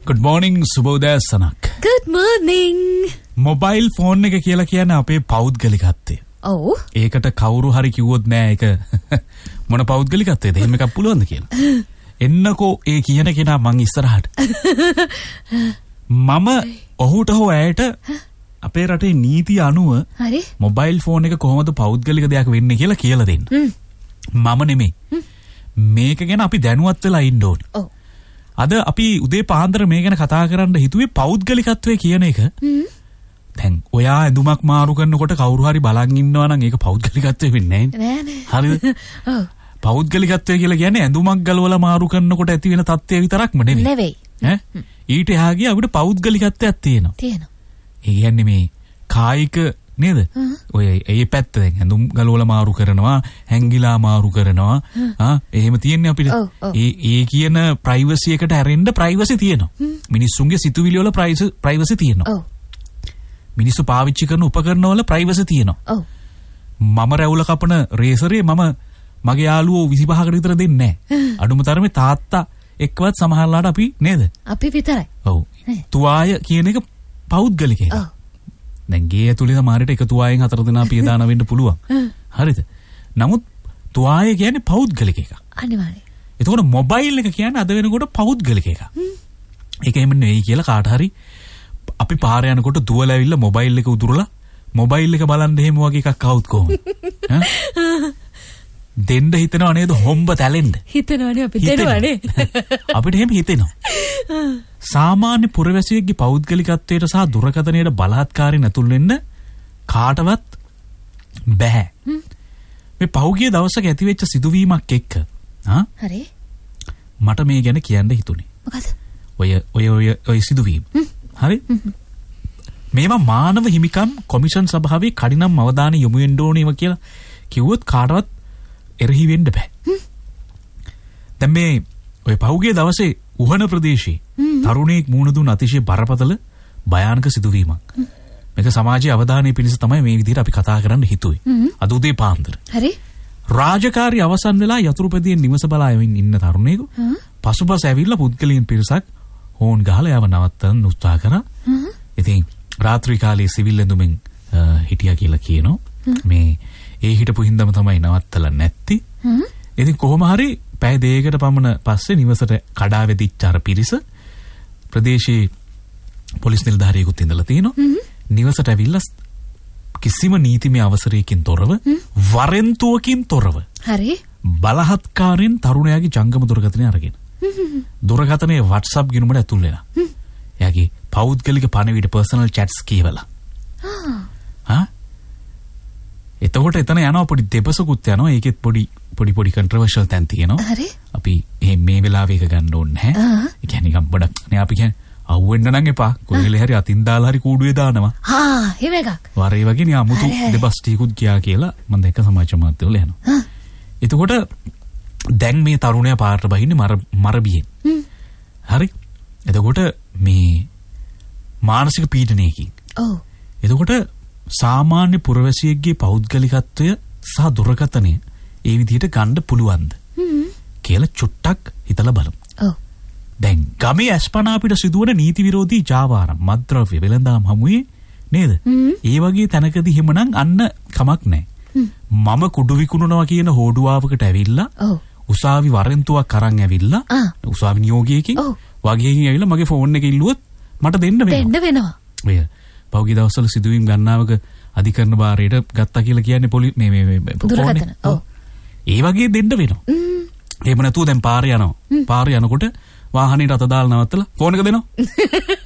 Good morning සුබෝදෑ සනක්. Good morning. Mobile phone එක කියලා කියන්නේ අපේ පෞද්ගලිකත්වය. ඔව්. ඒකට කවුරු හරි කිව්වොත් නෑ ඒක මොන පෞද්ගලිකත්වයද? එහෙම එකක් පුළුවන්ද කියලා. එන්නකෝ ඒ කියන කෙනා මං ඉස්සරහට. මම ඔහුට හෝ ඇයට අපේ රටේ නීති අනුව හරි මොබයිල් ෆෝන් එක කොහොමද පෞද්ගලික දෙයක් වෙන්නේ කියලා කියලා දෙන්න. මම නෙමෙයි. මේක ගැන අපි දැනුවත් වෙලා ඉන්න ඕනේ. ඔව්. අද අපි උදේ පාන්දර මේ ගැන කතා කරන්න හිතුවේ පෞද්ගලිකත්වය කියන එක. දැන් ඔයා ඇඳුමක් මාරු කරනකොට කවුරු හරි බලන් ඉන්නවා නම් ඒක පෞද්ගලිකත්වය වෙන්නේ නැහැ නේ. හරිද? ඔව්. පෞද්ගලිකත්වය කියලා කියන්නේ ඇඳුමක් ගලවලා මාරු කරනකොට ඇති වෙන තත්ත්වය විතරක්ම නෙවෙයි. ඈ ඊට එහා ගිය අපිට පෞද්ගලිකත්වයක් තියෙනවා. තියෙනවා. ඒ කියන්නේ මේ කායික නේද? ඔය ඒ පැත්ත දැන් ඇඳුම් ගලවලා මාරු කරනවා, හැංගිලා මාරු කරනවා. එහෙම තියෙන්නේ අපිට. ඒ කියන ප්‍රයිවසි එකට ඇරෙන්න ප්‍රයිවසි තියෙනවා. මිනිස්සුන්ගේ සිතුවිලි වල ප්‍රයිවසි තියෙනවා. මිනිස්සු පාවිච්චි කරන උපකරණ වල ප්‍රයිවසි තියෙනවා. මම රැවුල කපන රේසරේ මම මගේ යාළුවෝ 25කට විතර දෙන්නේ නැහැ. අඩුම තරමේ තාත්තා එක්කවත් සමහරලාට අපි නේද? අපි විතරයි. ඔව්. තුවාය කියන එක පෞද්ගලික එකක්. දැන් ගේ ඇතුලේ සමහරට එක තුවායෙන් 4 දෙනා පියදාන වෙන්න පුළුවන්. හරිද? නමුත් තුවාය කියන්නේ පෞද්ගලික එකක්. අනිවාර්යයෙන්. එතකොට මොබයිල් එක කියන්නේ අද වෙනකොට පෞද්ගලික එකක්. ඒක එහෙම නෙවෙයි කියලා කාට හරි අපි පාර යනකොට දුවලා ඇවිල්ලා මොබයිල් එක උදුරලා මොබයිල් එක බලන්න එහෙම වගේ එකක් આવුත් කොහොමද? දෙන්න හිතනව නේද හොම්බ තැලෙන්න? හිතනවනේ අපි දෙනවනේ. අපිට එහෙම හිතෙනවා. සාමාන්‍ය පුරවැසියෙක්ගේ පෞද්ගලිකත්වයට සහ දුරකථනයට බලහත්කාරයෙන් ඇතුල් වෙන්න කාටවත් බෑ. මේ පහුගිය දවසක ඇතිවෙච්ච සිදුවීමක් එක්ක හරි මට මේ ගැන කියන්න හිතුනේ. මොකද? ඔය සිදුවීම. හරි? මේවා මානව හිමිකම් කොමිෂන් සභාවේ කඩිනම් අවධානය යොමු වෙන්න ඕනේම කියලා කිව්වොත් කාටවත් එරෙහි වෙන්න බෑ. දැන් මේ ඔය පහුගිය දවසේ උහන ප්‍රදේශයේ තරුණයෙක් මුහුණ දුන් අතිශය බරපතල භයානක සිදුවීමක්. මේක සමාජයේ අවධානය පිණිස තමයි මේ විදිහට අපි කතා කරන්න හිතුවේ. අද උදේ පාන්දර. හරි. රාජකාරී අවසන් වෙලා යතුරුපැදියෙන් නිවස බලා ඉන්න තරුණයෙකු පසුපස ඇවිල්ලා පුද්ගලයන් පිරිසක් හෝන් ගහලා යව නවත්තන්න උත්සාහ කරා. ඉතින් රාත්‍රී කාලයේ සිවිල් ඇඳුමින් හිටියා කියලා කියනවා. මේ ඒ හිටපු හින්දාම තමයි නවත්තලා නැත්තේ. ඉතින් කොහොම හරි පැය දෙකකට පමණ පස්සේ නිවසට කඩා වැදිච්ච අර පිරිස ප්‍රදේශයේ පොලිස් නිලධාරියෙකුත් ඉඳලා තිනවා. නිවසට ඇවිල්ලා කිසිම නීතිමය අවසරයකින් තොරව වරෙන්තුවකින් තොරව හරි බලහත්කාරයෙන් තරුණයාගේ ජංගම දුරකථනය අරගෙන දුරකථනයේ WhatsApp ගිණුමට ඇතුල් වෙලා එයාගේ පෞද්ගලික පණිවිඩ පර්සනල් chats කියවලා එතකොට එතන යනවා පොඩි දෙපසකුත් යනවා. ඒකෙත් පොඩි කන්ට්‍රොවර්ෂල් තැන් තියෙනවා. හරි. අපි මේ වෙලාවේ එක ගන්න ඕනේ නැහැ. ඒ කියන්නේ නිකන් පොඩක් නේ අපි කියන්නේ අවුෙන්න නම් එපා. කොහෙල හරි අතින් දාලා හරි කූඩුවේ දානවා. එහෙම එකක්. වරේ වගේ නේ අමුතු දෙබස් ටිකුත් ගියා කියලා මම දැක්ක සමාජ මාධ්‍යවල යනවා. එතකොට දැන් මේ තරුණයා පාරට බහින්නේ මරබියෙන්. හරි. එතකොට මේ මානසික පීඩනයකින්. ඔව්. එතකොට සාමාන්‍ය පුරවැසියෙක්ගේ පෞද්ගලිකත්වය සහ දුරකථනය ඒ විදිහට ගන්න පුළුවන්ද කියලා චුට්ටක් හිතලා බලමු. ඔව්. දැන් ගමේ අස්පනා අපිට සිදුවන නීති විරෝධී ජාවාරම් මත්ද්‍රව්‍ය වෙළඳාම් හමුවේ නේද? ඒ වගේ තැනකදී හිමනම් අන්න කමක් නැහැ. මම කුඩු විකුණනවා කියන හෝඩුවාවකට ඇවිල්ලා උසාවි වරෙන්තුවක් අරන් ඇවිල්ලා උසාවි නියෝගයකින් වගේකින් ඇවිල්ලා මගේ ෆෝන් එක ඉල්ලුවොත් මට දෙන්න වෙනවා. ඔය පහුගිය දවස්වල සිදුවීම් ගණනාවක අධිකරණ භාරයට ගත්තා කියලා කියන්නේ මේ දුරකථන. ඔව්. ඒ වගේ දෙන්න වෙනවා. එහෙම නැතුව දැන් පාරේ යනවා. පාරේ යනකොට වාහනේ රත දාලා නවත්තලා ෆෝන් එක දෙනවා.